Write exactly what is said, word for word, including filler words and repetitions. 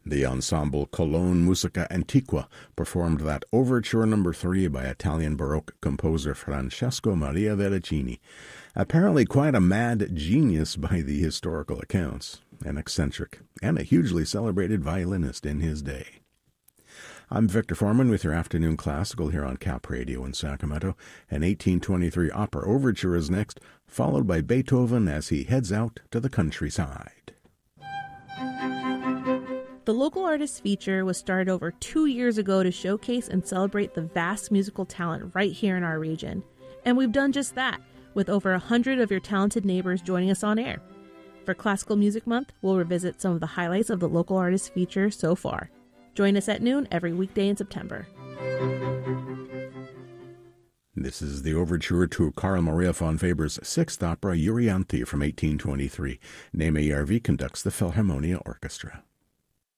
The ensemble Cologne Musica Antiqua performed that Overture Number three by Italian Baroque composer Francesco Maria Veracini, apparently quite a mad genius by the historical accounts, an eccentric, and a hugely celebrated violinist in his day. I'm Victor Foreman with your afternoon classical here on Cap Radio in Sacramento. An eighteen twenty-three opera overture is next, followed by Beethoven as he heads out to the countryside. The Local Artists Feature was started over two years ago to showcase and celebrate the vast musical talent right here in our region. And we've done just that, with over a hundred of your talented neighbors joining us on air. For Classical Music Month, we'll revisit some of the highlights of the Local Artists Feature so far. Join us at noon every weekday in September. This is the overture to Carl Maria von Weber's sixth opera, Euryanthe, from eighteen twenty-three. Neme E R V conducts the Philharmonia Orchestra.